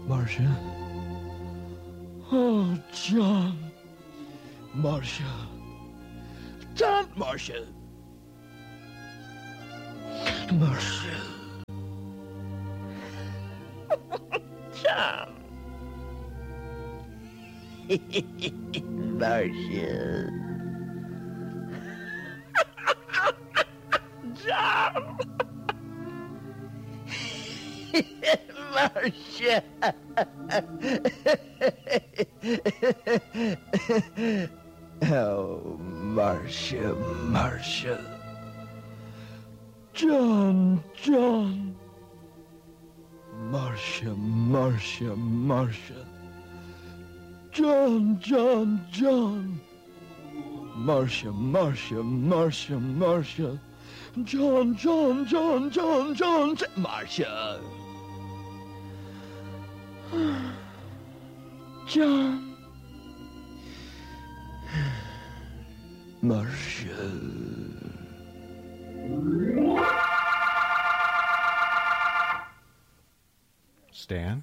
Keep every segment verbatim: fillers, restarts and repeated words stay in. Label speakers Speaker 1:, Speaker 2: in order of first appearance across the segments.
Speaker 1: Marcia. Oh, John. Marcia. John, Marcia. Marcia. John. Marcia. John. Marcia. Oh, Marcia, Marcia. John, John. Marcia, Marcia, Marcia. John, John, John. Marcia, Marcia, Marcia, Marcia. John, John, John, John, John, John. Marcia. John. Marcia.
Speaker 2: Stan?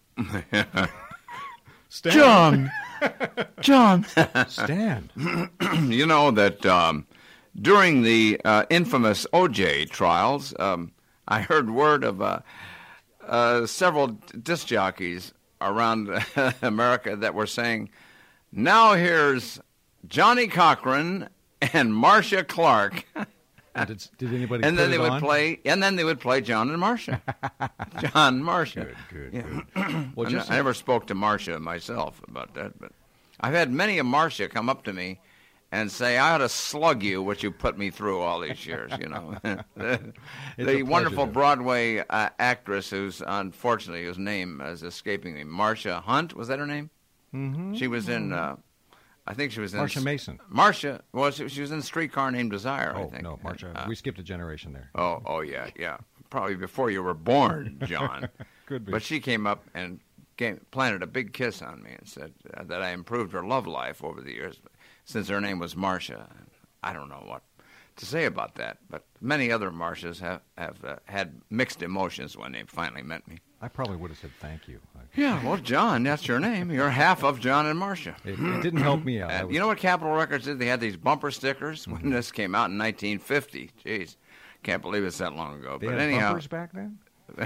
Speaker 3: Stan? John! John!
Speaker 2: Stan.
Speaker 4: You know that um, during the uh, infamous O J trials, um, I heard word of uh, uh, several disc jockeys around America that were saying, now here's Johnny Cochran and Marcia Clark.
Speaker 2: And did, did anybody
Speaker 4: and
Speaker 2: put
Speaker 4: then they
Speaker 2: it
Speaker 4: would
Speaker 2: on?
Speaker 4: play, and then they would play John and Marcia. John Marcia.
Speaker 2: Good, good,
Speaker 4: Yeah.
Speaker 2: good. Well,
Speaker 4: I,
Speaker 2: just
Speaker 4: I never spoke to Marcia myself about that, but I've had many a Marcia come up to me and say, I ought to slug you what you put me through all these years, you know. the the wonderful
Speaker 2: to.
Speaker 4: Broadway uh, actress who's, unfortunately, whose name is escaping me, Marcia Hunt, was that her name?
Speaker 2: Mm-hmm.
Speaker 4: She was in, uh, I think she was in...
Speaker 2: Marcia Mason.
Speaker 4: Marcia, well, she, she was in Streetcar Named Desire,
Speaker 2: Oh,
Speaker 4: I think.
Speaker 2: no, Marcia.
Speaker 4: Uh,
Speaker 2: we skipped a generation there.
Speaker 4: Oh, oh yeah, yeah. Probably before you were born, John.
Speaker 2: Could be.
Speaker 4: But she came up and came, planted a big kiss on me and said uh, that I improved her love life over the years since her name was Marcia. I don't know what to say about that, but many other Marcias have, have uh, had mixed emotions when they finally met me.
Speaker 2: I probably would have said thank you.
Speaker 4: Yeah, well, John, that's your name. You're half of John and Marcia.
Speaker 2: It, it didn't help me out. I
Speaker 4: Uh,
Speaker 2: was-
Speaker 4: you know what Capitol Records did? They had these bumper stickers
Speaker 2: Mm-hmm.
Speaker 4: when this came out in nineteen fifty. Jeez, can't believe it's that long ago.
Speaker 2: They
Speaker 4: but
Speaker 2: had
Speaker 4: anyhow,
Speaker 2: bumpers back then?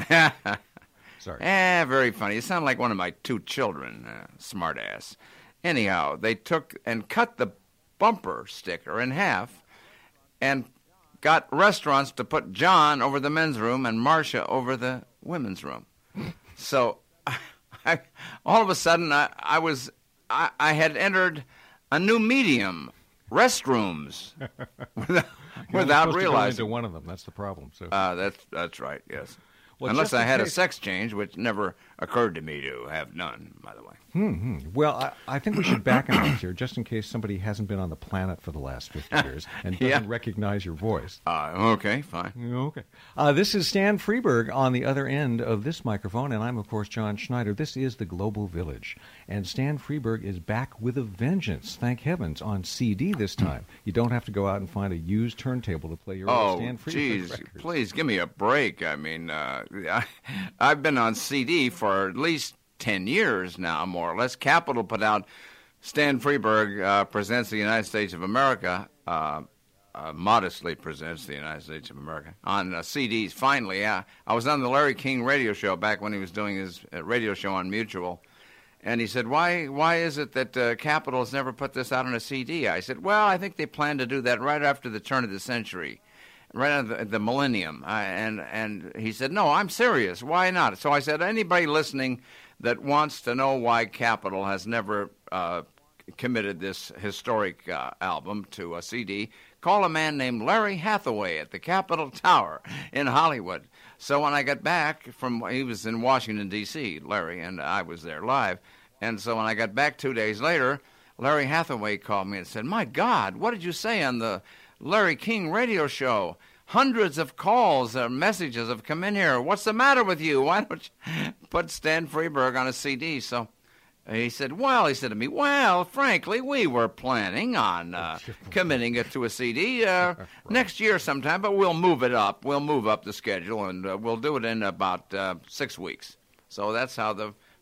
Speaker 2: Sorry.
Speaker 4: Eh, very funny. You sound like one of my two children, uh, smart ass. Anyhow, they took and cut the bumper sticker in half and got restaurants to put John over the men's room and Marcia over the women's room. So I, all of a sudden, I, I was I, I had entered a new medium, restrooms, without,
Speaker 2: You're
Speaker 4: without
Speaker 2: supposed to go
Speaker 4: realizing.
Speaker 2: into one of them. That's the problem. So.
Speaker 4: Uh, that's that's right. Yes.
Speaker 2: Well,
Speaker 4: Unless
Speaker 2: just
Speaker 4: I
Speaker 2: in
Speaker 4: had a
Speaker 2: case-
Speaker 4: sex change, which never occurred to me to have done, by the way.
Speaker 2: Hmm. Well, I, I think we should back him up here, just in case somebody hasn't been on the planet for the last fifty years and doesn't
Speaker 4: Yeah.
Speaker 2: recognize your voice.
Speaker 4: Uh, okay, fine.
Speaker 2: Okay. Uh, this is Stan Freeberg on the other end of this microphone, and I'm, of course, John Schneider. This is the Global Village, and Stan Freeberg is back with a vengeance, thank heavens, on C D this time. You don't have to go out and find a used turntable to play your old
Speaker 4: Oh,
Speaker 2: Stan Freeberg
Speaker 4: geez,
Speaker 2: records.
Speaker 4: please give me a break. I mean, uh, I, I've been on C D for at least ten years now, more or less. Capitol put out Stan Freeberg uh, Presents the United States of America, uh, uh, modestly presents the United States of America, on uh, C Ds. Finally, uh, I was on the Larry King radio show back when he was doing his uh, radio show on Mutual, and he said, why why is it that uh, Capitol has never put this out on a C D? I said, well, I think they plan to do that right after the turn of the century. Right at the, the millennium. Uh, and, and he said, no, I'm serious. Why not? So I said, anybody listening that wants to know why Capitol has never uh, committed this historic uh, album to a C D, call a man named Larry Hathaway at the Capitol Tower in Hollywood. So when I got back from, he was in Washington, D C, Larry, and I was there live. And so when I got back two days later, Larry Hathaway called me and said, my God, what did you say on the Larry King radio show? Hundreds of calls or messages have come in here. What's the matter with you? Why don't you put Stan Freeberg on a C D? So he said, well, he said to me, well, frankly, we were planning on uh, committing it to a C D uh, right. next year sometime, but we'll move it up. We'll move up the schedule, and uh, we'll do it in about uh, six weeks. So that's how the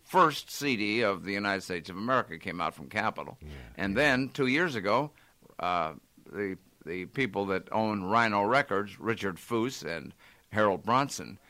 Speaker 4: first C D of the United States of America came out from Capitol. Yeah. And then two years ago, uh, the the people that own Rhino Records, Richard Foose and Harold Bronson,